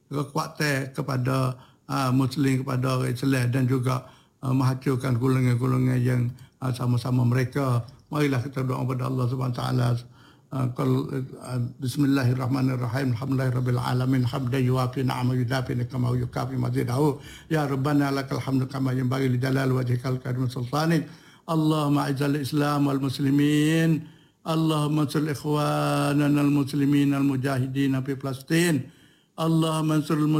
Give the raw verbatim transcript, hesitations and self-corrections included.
kekuatan kepada uh, Muslim, kepada orang Islam dan juga uh, menghancurkan golongan-golongan yang uh, sama-sama mereka. Marilah kita doa kepada Allah Subhanahu Wa Taala. Bismillahirrahmanirrahim. Alhamdulillahirabbil alamin hamdan yuwafi ni'ama yudafi kama yukafi mazidahu. Ya Rabbana lakal hamdu kama yanbaghi li jalali wajhikal karim sultanik. Allahumma a'izal Islam wal muslimin. Allahumma ansur ikhwanana al muslimin al mujahidin fi Palestin. Allahumma ansur